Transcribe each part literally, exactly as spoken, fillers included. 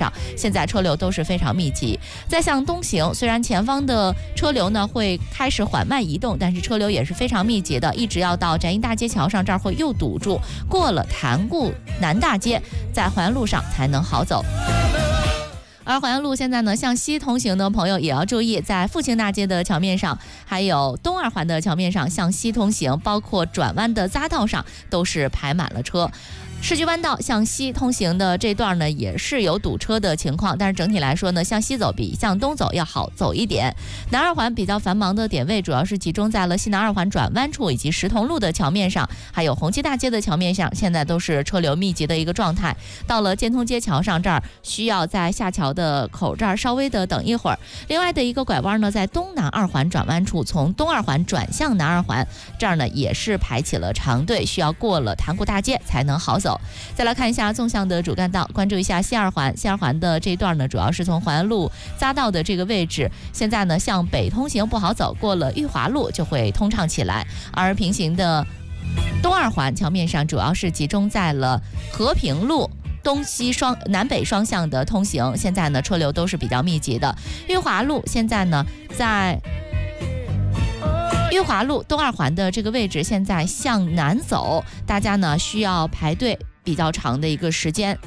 上，现在车流都是非常密集。再向东行，虽然前方的车流呢会开始缓慢移动，但是车流也是非常密集的，一直要到展翼大街桥上，这儿会又堵住，过了潭固南大街，在淮安路上才能好走。而淮安路现在呢，向西通行的朋友也要注意，在复兴大街的桥面上，还有东二环的桥面上向西通行，包括转弯的匝道上都是排满了车。市区弯道向西通行的这段呢，也是有堵车的情况，但是整体来说呢，向西走比向东走要好走一点。南二环比较繁忙的点位主要是集中在了西南二环转弯处以及石桐路的桥面上，还有红旗大街的桥面上，现在都是车流密集的一个状态。到了建通街桥上，这儿需要在下桥的口这儿稍微的等一会儿。另外的一个拐弯呢，在东南二环转弯处，从东二环转向南二环，这儿呢也是排起了长队，需要过了潭固大街才能好走。再来看一下纵向的主干道，关注一下西二环，西二环的这一段呢，主要是从淮安路匝道的这个位置，现在呢向北通行不好走，过了裕华路就会通畅起来。而平行的东二环桥面上，主要是集中在了和平路东西双南北双向的通行，现在呢车流都是比较密集的。裕华路现在呢在裕华路东二环的这个位置，现在向南走，大家呢需要排队比较长的一个时间。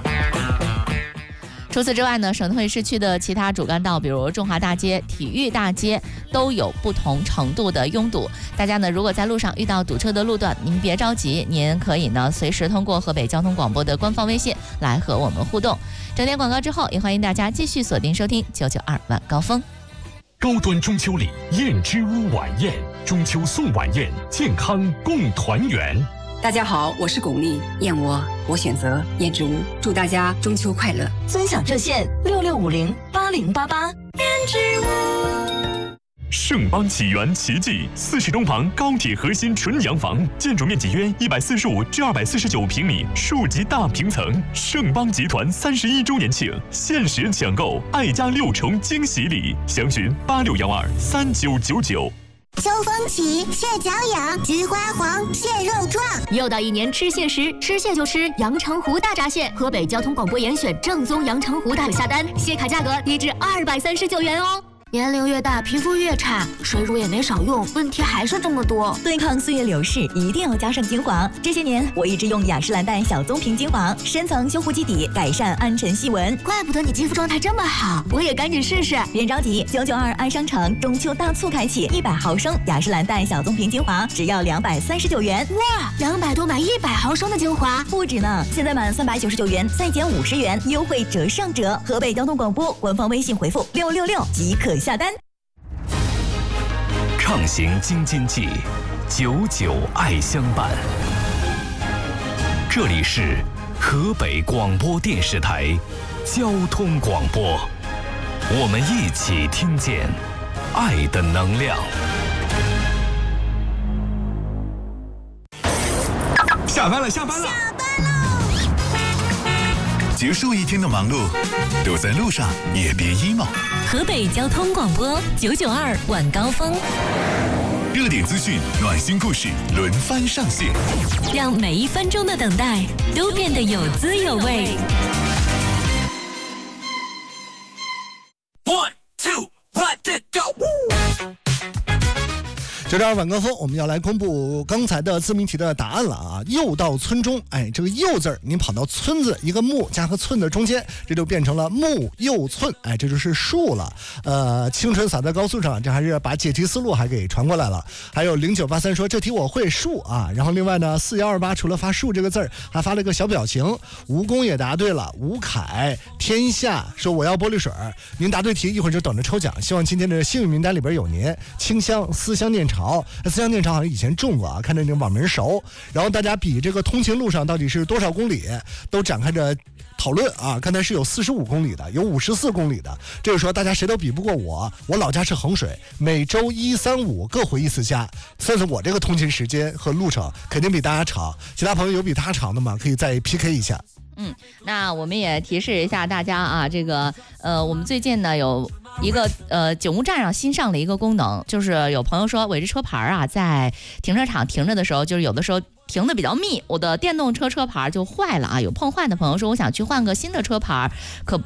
除此之外呢，省会市区的其他主干道，比如中华大街、体育大街，都有不同程度的拥堵。大家呢，如果在路上遇到堵车的路段，您别着急，您可以呢随时通过河北交通广播的官方微信来和我们互动。整点广告之后，也欢迎大家继续锁定收听九九二晚高峰。 高端中秋礼燕之屋晚宴，中秋送晚宴，健康共团圆。 大家好，我是巩俐，燕窝我选择燕之屋，祝大家中秋快乐。 尊享热线六六五零八零八八。燕之屋。 盛邦启源奇迹四世东旁高铁核心纯洋房，建筑面积约一百四十五至二百四十九平米，数级大平层。盛邦集团三十一周年庆，限时抢购爱家六重惊喜礼，详询八六幺二三九九九。 秋风起，蟹脚痒，菊花黄，蟹肉壮。 又到一年吃蟹时，吃蟹就吃阳澄湖大闸蟹。河北交通广播严选正宗阳澄湖大下单，蟹卡价格低至二百三十九元哦。 年龄越大，皮肤越差，水乳也没少用，问题还是这么多。 对抗岁月流逝，一定要加上精华。这些年，我一直用雅诗兰黛小棕瓶精华，深层修护基底，改善暗沉细纹。 怪不得你肌肤状态这么好，我也赶紧试试。 别着急，九九二爱商城中秋大促开启，一百毫升雅诗兰黛小棕瓶精华只要两百三十九元。 哇，两百多买一百毫升的精华， 不止呢！现在满三百九十九元再减五十元，优惠折上折。河北交通广播官方微信回复六六六即可下单。 畅行京津冀，久久爱相伴。这里是河北广播电视台交通广播，我们一起听见爱的能量。 下班了，下班了， 下班喽！ 结束一天的忙碌，都在路上，也别 emo。 河北交通广播九九二晚高峰， 热点资讯、暖心故事轮番上线， 让每一分钟的等待都变得有滋有味。 One two let it go。 九点二晚高峰，我们要来公布刚才的自命题的答案了啊！又到村中，哎，这个又字儿，您跑到村子一个木加个寸的中间，这就变成了木又寸，哎，这就是树了。呃，清纯洒在高速上，这还是把解题思路还给传过来了。还有零九八三说这题我会树啊，然后另外呢，四幺二八除了发树这个字儿，还发了个小表情。吴工也答对了，吴凯天下说我要玻璃水，您答对题，一会儿就等着抽奖。希望今天的幸运名单里边有您。清香思乡念潮。思乡念潮好像以前中过啊，看着这个网名熟。然后大家比这个通勤路上到底是多少公里，都展开着讨论啊。刚才是有四十五公里的，有五十四公里的，这就是说大家谁都比不过我。我老家是衡水，每周一三五各回一次家，算算我这个通勤时间和路程肯定比大家长。其他朋友有比他长的吗？可以再 P K 一下。 嗯，那我们也提示一下大家啊，这个呃，我们最近呢有一个呃警务站上新上了一个功能，就是有朋友说我这车牌啊在停车场停着的时候，就是有的时候停的比较密，我的电动车车牌就坏了啊。有碰坏的朋友说我想去换个新的车牌，可